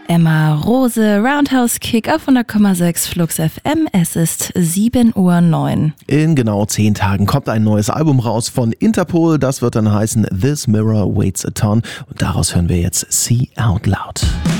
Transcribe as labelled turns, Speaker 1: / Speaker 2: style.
Speaker 1: Emma Rose, Roundhouse Kick auf 100,6 Flux FM. Es ist 7:09 Uhr.
Speaker 2: In genau 10 Tagen kommt ein neues Album raus von Interpol. Das wird dann heißen This Mirror Waits a Ton. Und daraus hören wir jetzt See Out Loud.